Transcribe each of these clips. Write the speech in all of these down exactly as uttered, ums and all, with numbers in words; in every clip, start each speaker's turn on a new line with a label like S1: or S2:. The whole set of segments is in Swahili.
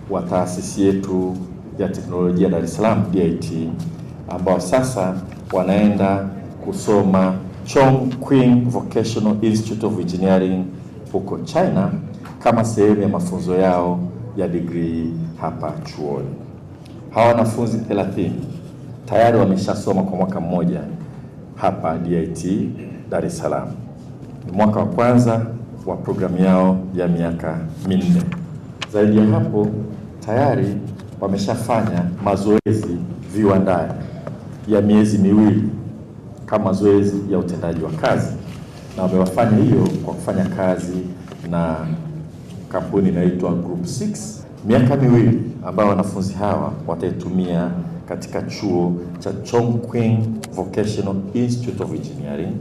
S1: wa taasisi yetu ya teknolojia Dar es Salaam D I T, ambao sasa wanaenda kusoma Chongqing Vocational Institute of Engineering huko China kama sehemu ya mafunzo yao ya degree hapa chuoni. Hawa wanafunzi thelathini tayari wameshasoma kwa mwaka mmoja hapa D I T Dar es Salaam. Ni mwaka wa kwanza wa programu yao ya miaka minne. Zaidi ya hapo, tayari wameshafanya mazoezi viwandani ya miezi miwili kama mazoezi ya utendaji wa kazi, na wamewafanya hiyo kwa kufanya kazi na kampuni inaitwa Group six. Miaka miwili ambayo wanafunzi hawa wataitumia katika chuo cha Chongqing Vocational Institute of Engineering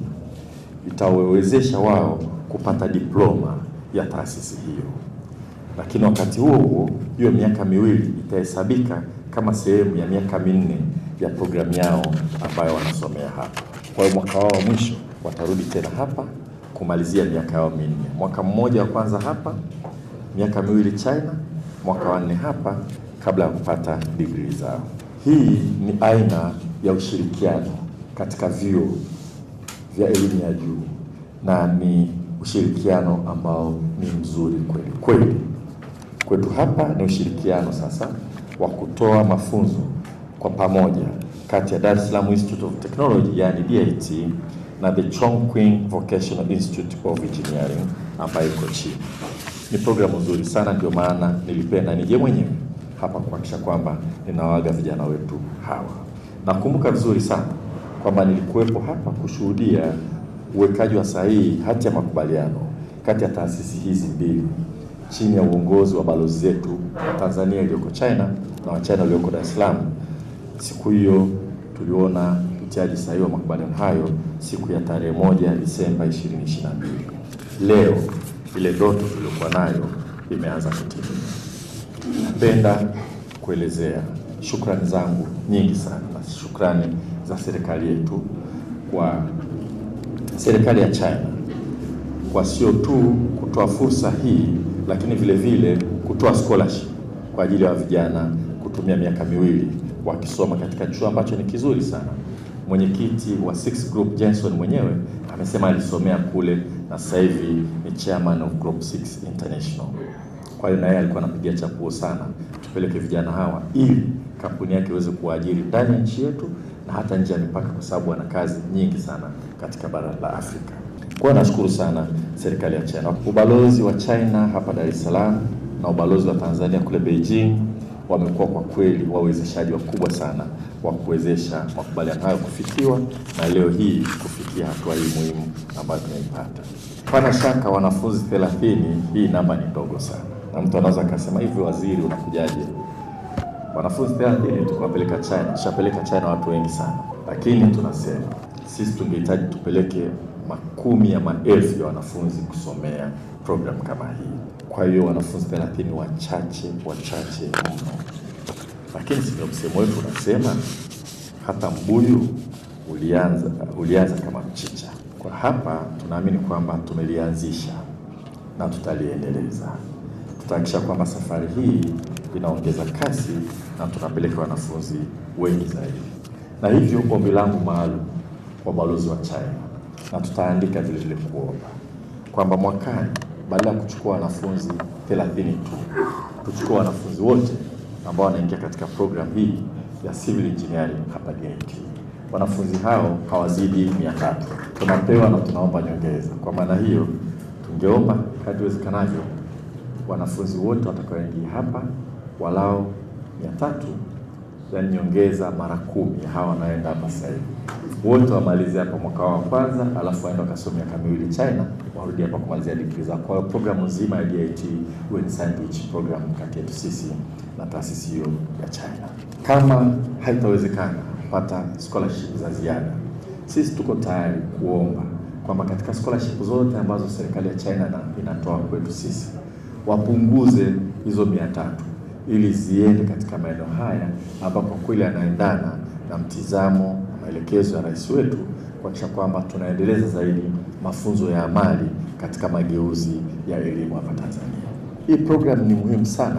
S1: itawawezesha wao kupata diploma ya taasisi hiyo. Lakini wakati huo huo, hiyo miaka miwili itahesabika kama sehemu ya miaka minne ya programu yao ambayo wanasomea hapa. Kwa hiyo mwaka wao wa mwisho watarudi tena hapa kumalizia miaka yao minne. Mwaka mmoja wa kwanza hapa, miaka miwili China, mwaka wa nne hapa kabla ya kupata degree zao. Hii ni aina ya ushirikiano katika vyuo vya elimu ya juu, na ni ushirikiano ambao ni mzuri kweli kweli. Kwetu hapa ni ushirikiano sasa wa kutoa mafunzo kwa pamoja kati ya Dar es Salaam Institute of Technology yani D I T na the Chongqing Vocational Institute of Engineering ambayo iko chini. Ni programu nzuri sana, ndio maana nilipenda nije mwenyewe hapa kuhakikisha kwamba ninawaaga vijana wetu hawa. Nakumbuka vizuri sana kwamba nilikuwepo hapa kushuhudia uwekaji wa sahihi hati ya makubaliano kati ya taasisi hizi mbili chini ya uongozi wa balozi zetu wa Tanzania iliyoko China na wa China iliyoko Dar es Salaam. Siku hiyo tuliona utiaji sahihi wa makubaliano hayo siku ya tarehe moja Disemba ishirini ishirini na mbili. Leo ile ndoto tuliyokuwa nayo imeanza kutimia. Napenda kuelezea shukrani zangu nyingi sana na shukrani za serikali yetu kwa serikali ya China kwa sio tu kutoa fursa hii, lakini vile vile kutoa scholarship kwa ajili ya vijana kutumia miaka miwili wakisoma katika chuo ambacho ni kizuri sana. Mwenyekiti wa six Group Jenson mwenyewe amesema alisomea kule na sasa hivi ni chairman of Group six International. Kwa hiyo na yeye alikuwa anapigia chapuo sana tupeleke vijana hawa ili kampuni yake iweze kuajiri ndani ya nchi yetu na hata nje ya mipaka, kwa sababu ana kazi nyingi sana katika bara la Afrika. Kwa hiyo nashukuru sana serikali ya China. Ubalozi wa China hapa Dar es Salaam na ubalozi wa Tanzania kule Beijing wamekuwa kwa kweli wawezeshaji wakubwa sana wa kuwezesha makubaliano hayo kufikiwa na leo hii kufikia hatua hii muhimu ambayo tumeipata. Pana shaka wanafunzi thelathini, hii namba ni ndogo sana. Na mtu anaweza akasema hivi, waziri unakujaje? Wanafunzi thelathini tunapeleka China, tushapeleka China watu wengi sana. Lakini tunasema sisi tungehitaji tupeleke makumi ya maelfu ya wanafunzi kusomea program kama hii. Kwa hiyo wanafunzi thelathini wachache wachache mno. Lakini sio msemo wetu unasema hata mbuyu ulianza ulianza kama mchicha. Kwa hapa tunaamini kwamba tumelianzisha na tutaliendeleza. Tutahakikisha kwamba safari hii inaongeza kasi na tunapeleka wanafunzi wengi zaidi. Na hivyo ombi langu maalum kwa balozi wa China, na tutaandika vile vile kuomba kwamba mwakani badala ya kuchukua wanafunzi thelathini tu, tuchukue wanafunzi wote ambao wanaingia katika program hii ya civil engineering hapa D I T. Wanafunzi hao hawazidi mia tatu. Tunapewa na tunaomba nyongeza. Kwa maana hiyo tungeomba kadri iwezekanavyo wanafunzi wote watakaoingia hapa walao mia tatu, yani nyongeza mara kumi ya hawa wanaenda hapa sasa hivi. Wote wamalize hapa mwaka wa kwanza, alafu waende wakasome miaka miwili China, warudi hapa kumalizia degree zao. Kwa hiyo programu nzima ya D I T iwe ni sandwich program kati yetu sisi na taasisi hiyo ya China. Kama haitawezekana kupata scholarship za ziada, sisi tuko tayari kuomba kwamba katika scholarship zote ambazo serikali ya China inatoa kwetu sisi wapunguze hizo mia tatu ili ziende katika maeneo haya ambapo kwa kweli anaendana na mtizamo na maelekezo ya rais wetu kuhakikisha kwamba tunaendeleza zaidi mafunzo ya amali katika mageuzi ya elimu hapa Tanzania. Hii program ni muhimu sana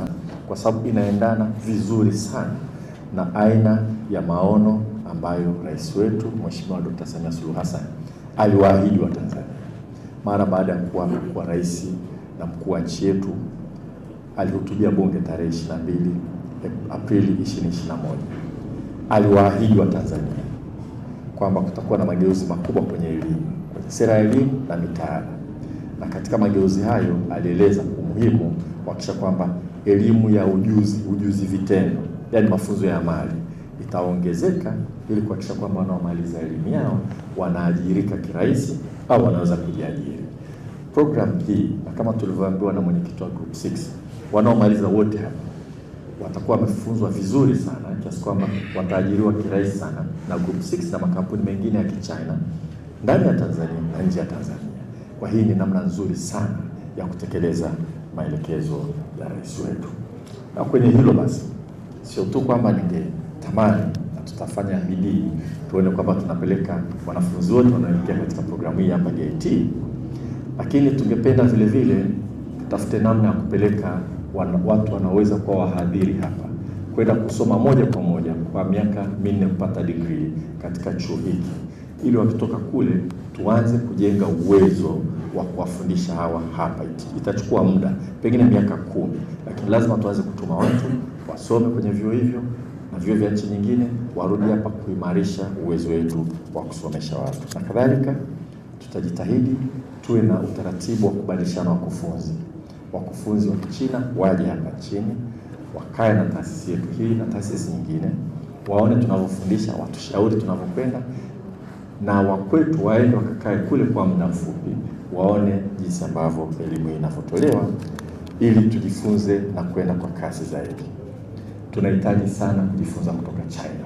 S1: kwa sababu inaendana vizuri sana na aina ya maono ambayo rais wetu Mheshimiwa Daktari Samia Suluhu Hassan aliwaahidi wa Tanzania mara baada ya kuwa kwa rais na mkuu wa nchi yetu. Alihutubia bunge tarehe ishirini na mbili Aprili ishirini ishirini na moja. Aliwaahidi wa Tanzania kwamba kutakuwa na mageuzi makubwa kwenye elimu, kwenye sera ya elimu na mitaala. Na katika mageuzi hayo alieleza umuhimu wa kuhakikisha kwamba elimu ya ujuzi, ujuzi vitendo, yani mafunzo ya amali itaongezeka ili kuhakikisha kwamba wanaomaliza elimu yao wanaajirika kirahisi au wanaweza kujiajiri. Program hii, na kama tulivyoambiwa na mwenyekiti wa Group six, wanaomaliza wote hapa watakuwa wamefunzwa vizuri sana kiasi kwamba wataajiriwa kirahisi sana na Group six na makampuni mengine ya Kichina ndani ya Tanzania na nje ya Tanzania. Kwa hii ni namna nzuri sana ya kutekeleza maelekezo ya rais wetu. Na kwenye hilo basi, sio tu kwamba ningetamani na tutafanya bidii tuone kwamba tunapeleka wanafunzi wote wanaoingia katika programu hii hapa D I T, lakini tungependa vile vile tutafute namna ya kupeleka wana, watu wanaweza kuwa wahadhiri hapa kwenda kusoma moja kwa moja kwa miaka minne kupata degree katika chuo hiki, ili wakitoka kule tuanze kujenga uwezo wa kuwafundisha hawa hapa. Itachukua muda, pengine miaka kumi, lakini lazima tuanze kutuma watu wasome kwenye vyuo hivyo na vyuo vya nchi nyingine, warudi hapa kuimarisha uwezo wetu wa kusomesha watu. Na kadhalika tutajitahidi tuwe na utaratibu wa kubadilishana wakufunzi. Wakufunzi wa Kichina waje hapa nchini, wakae na taasisi yetu hii na taasisi nyingine, waone tunavyofundisha, watushauri tunavyokwenda, na wakwetu waende wakakae kule kwa muda mfupi, waone jinsi ambavyo elimu inavyotolewa, ili tujifunze na kwenda kwa kasi zaidi. Tunahitaji sana kujifunza kutoka China.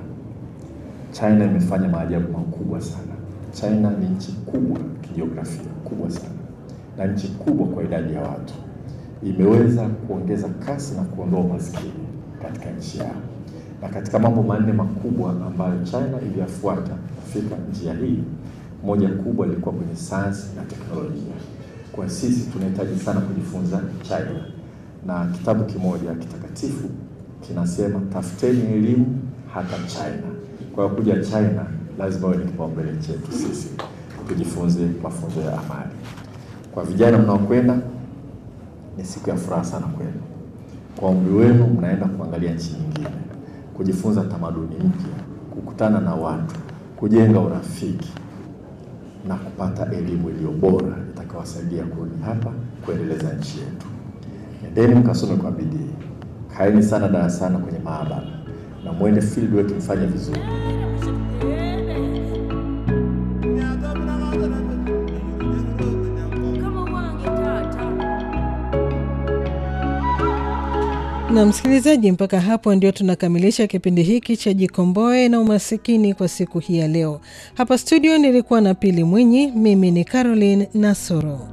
S1: China imefanya maajabu makubwa sana. China ni nchi kubwa kijiografia, kubwa sana, na nchi kubwa kwa idadi ya watu. Imeweza kuongeza kasi na kuondoa umaskini katika nchi yao. Na katika mambo manne makubwa ambayo China iliyafuata kufika njia hii, moja kubwa ilikuwa kwenye sayansi na teknolojia. Kwa sisi tunahitaji sana kujifunza China. Na kitabu kimoja kitakatifu kinasema tafuteni elimu hata China. Kwa kuja China lazima iwe ni kipaumbele chetu sisi, tujifunze mafunzo ya amali. Kwa vijana mnaokwenda, ni siku ya furaha sana kwenu. Kwa umri wenu mnaenda kuangalia nchi nyingine, kujifunza tamaduni mpya, kukutana na watu, kujenga urafiki na kupata elimu iliyo bora itakayowasaidia kurudi hapa kuendeleza nchi yetu. Nendeni mkasome kwa bidii. Kaeni sana darasani kwenye maabara na muende field work mfanye vizuri.
S2: Na msikilizaji, mpaka hapo ndio tunakamilisha kipindi hiki cha Jikomboe na Umasikini kwa siku hii ya leo. Hapa studio nilikuwa na Pili Mwinyi, mimi ni Caroline Nasoro.